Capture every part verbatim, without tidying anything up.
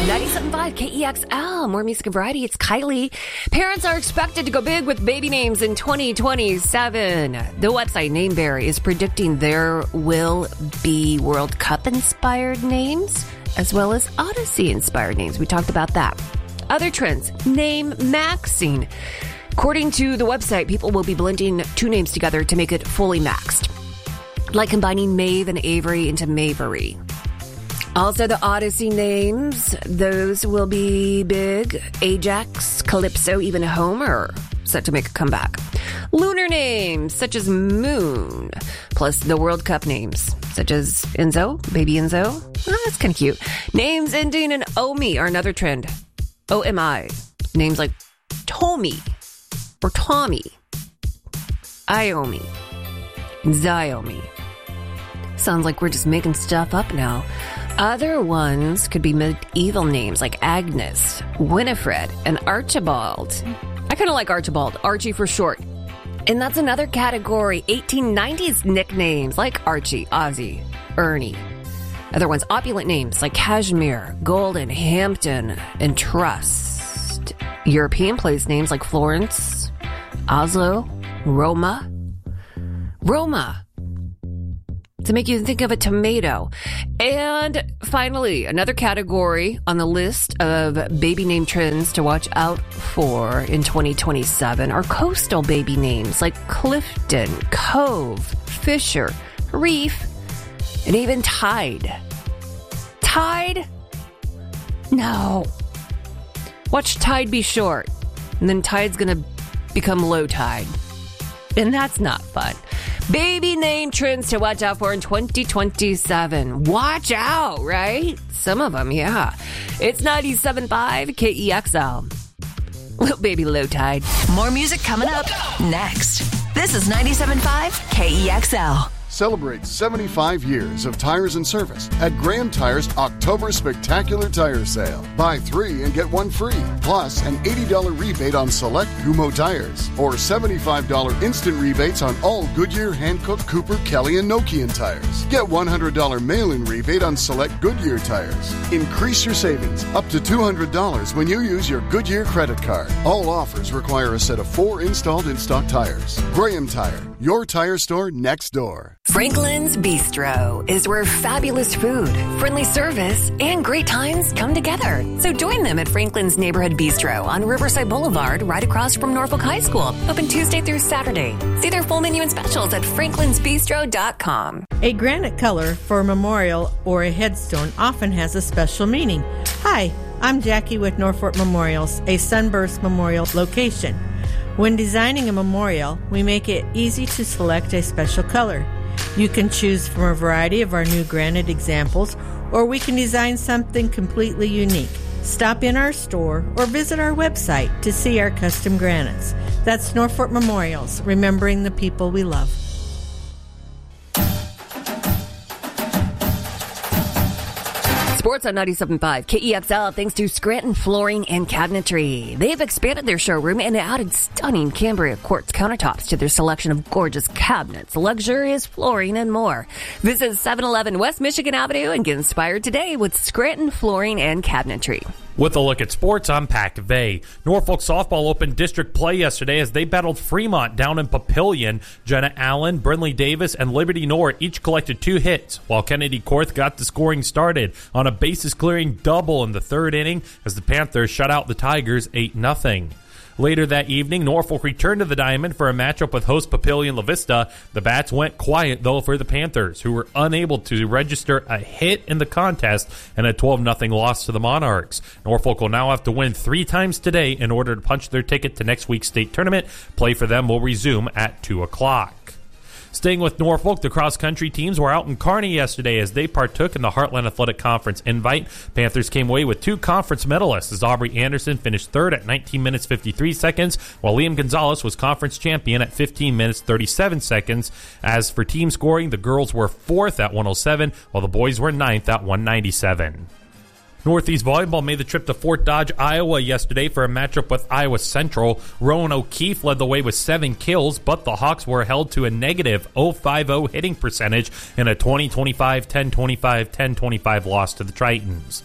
ninety-seven point five K E X L, more music and variety. It's Kylie. Parents are expected to go big with baby names in twenty twenty-seven. The website Nameberry is predicting there will be World Cup inspired names as well as Odyssey inspired names. We talked about that. Other trends, name maxing. According to the website, people will be blending two names together to make it fully maxed, like combining Maeve and Avery into Mavery. Also, the Odyssey names, those will be big. Ajax, Calypso, even Homer, set to make a comeback. Lunar names, such as Moon, plus the World Cup names, such as Enzo, Baby Enzo. Oh, that's kind of cute. Names ending in Omi are another trend. O M I. Names like Tommy or Tommy, Iomi, Xiomi. Sounds like we're just making stuff up now. Other ones could be medieval names like Agnes, Winifred, and Archibald. I kind of like Archibald, Archie for short. And that's another category, eighteen nineties nicknames like Archie, Ozzy, Ernie. Other ones, opulent names like Cashmere, Golden, Hampton, and Trust. European place names like Florence, Oslo, Roma. Roma. To make you think of a tomato. And finally, another category on the list of baby name trends to watch out for in twenty twenty-seven are coastal baby names like Clifton, Cove, Fisher, Reef, and even Tide. Tide? No. Watch Tide be short, and then Tide's gonna become low tide. And that's not fun. Baby name trends to watch out for in twenty twenty-seven. Watch out, right? Some of them, yeah. It's ninety-seven point five K E X L. Little baby low tide. More music coming up next. This is ninety-seven point five K E X L. Celebrate seventy-five years of tires and service at Graham Tires October Spectacular Tire Sale. Buy three and get one free, plus an eighty dollars rebate on select Kumho tires, or seventy-five dollars instant rebates on all Goodyear, Hankook, Cooper, Kelly, and Nokian tires. Get one hundred dollars mail-in rebate on select Goodyear tires. Increase your savings up to two hundred dollars when you use your Goodyear credit card. All offers require a set of four installed in-stock tires. Graham Tire, your tire store next door. Franklin's Bistro is where fabulous food, friendly service, and great times come together. So join them at Franklin's Neighborhood Bistro on Riverside Boulevard, right across from Norfolk High School. Open Tuesday through Saturday. See their full menu and specials at franklins bistro dot com. A granite color for a memorial or a headstone often has a special meaning. Hi, I'm Jackie with Norfolk Memorials, a Sunburst Memorial location. When designing a memorial, we make it easy to select a special color. You can choose from a variety of our new granite examples, or we can design something completely unique. Stop in our store or visit our website to see our custom granites. That's Norfolk Memorials, remembering the people we love. Sports on ninety-seven point five K E X L, thanks to Scranton Flooring and Cabinetry. They've expanded their showroom and added stunning Cambria quartz countertops to their selection of gorgeous cabinets, luxurious flooring, and more. Visit seven eleven West Michigan Avenue and get inspired today with Scranton Flooring and Cabinetry. With a look at sports, I'm Pat Vey. Norfolk softball opened district play yesterday as they battled Fremont down in Papillion. Jenna Allen, Brinley Davis, and Liberty North each collected two hits, while Kennedy Korth got the scoring started on a bases-clearing double in the third inning as the Panthers shut out the Tigers eight nothing. Later that evening, Norfolk returned to the Diamond for a matchup with host Papillion La Vista. The bats went quiet, though, for the Panthers, who were unable to register a hit in the contest and a twelve nothing loss to the Monarchs. Norfolk will now have to win three times today in order to punch their ticket to next week's state tournament. Play for them will resume at two o'clock. Staying with Norfolk, the cross-country teams were out in Kearney yesterday as they partook in the Heartland Athletic Conference invite. Panthers came away with two conference medalists as Aubrey Anderson finished third at nineteen minutes fifty-three seconds, while Liam Gonzalez was conference champion at fifteen minutes thirty-seven seconds. As for team scoring, the girls were fourth at one oh seven, while the boys were ninth at one ninety-seven. Northeast Volleyball made the trip to Fort Dodge, Iowa yesterday for a matchup with Iowa Central. Rowan O'Keefe led the way with seven kills, but the Hawks were held to a negative oh five oh hitting percentage in a twenty twenty-five ten twenty-five ten twenty-five loss to the Tritons.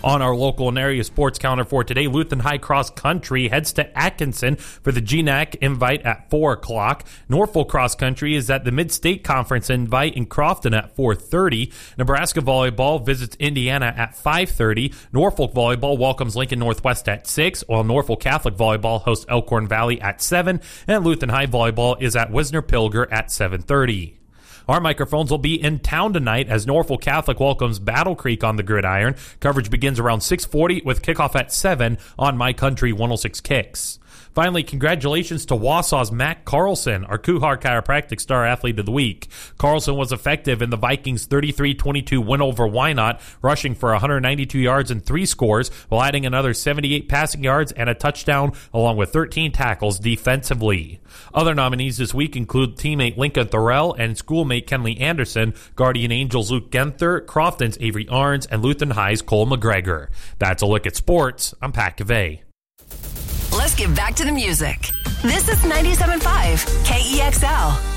On our local and area sports calendar for today, Lutheran High Cross Country heads to Atkinson for the G N A C invite at four o'clock. Norfolk Cross Country is at the Mid-State Conference invite in Crofton at four thirty. Nebraska Volleyball visits Indiana at five thirty. Norfolk Volleyball welcomes Lincoln Northwest at six, while Norfolk Catholic Volleyball hosts Elkhorn Valley at seven, and Lutheran High Volleyball is at Wisner Pilger at seven thirty. Our microphones will be in town tonight as Norfolk Catholic welcomes Battle Creek on the gridiron. Coverage begins around six forty with kickoff at seven on My Country one oh six Kicks. Finally, congratulations to Wausau's Matt Carlson, our Kuhar Chiropractic Star Athlete of the Week. Carlson was effective in the Vikings' thirty-three twenty-two win over Wynot, rushing for one hundred ninety-two yards and three scores, while adding another seventy-eight passing yards and a touchdown, along with thirteen tackles defensively. Other nominees this week include teammate Lincoln Thorell and schoolmate Kenley Anderson, Guardian Angels Luke Genther, Crofton's Avery Arns, and Lutheran High's Cole McGregor. That's a look at sports. I'm Pat Cavay. Let's get back to the music. This is ninety-seven point five K E X L.